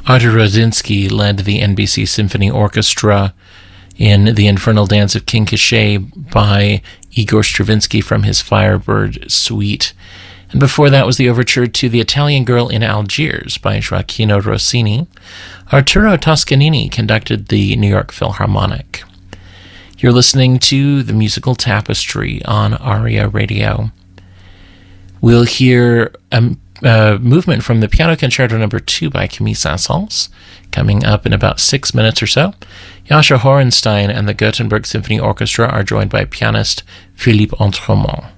Artur Rosinsky led the NBC Symphony Orchestra in The Infernal Dance of King Cachet by Igor Stravinsky from his Firebird Suite. And before that was the overture to The Italian Girl in Algiers by Gioacchino Rossini. Arturo Toscanini conducted the New York Philharmonic. You're listening to The Musical Tapestry on ARIA Radio. We'll hear a movement from the Piano Concerto No. 2 by Camille Saint-Saëns coming up in about 6 minutes or so. Jascha Horenstein and the Gothenburg Symphony Orchestra are joined by pianist Philippe Entremont.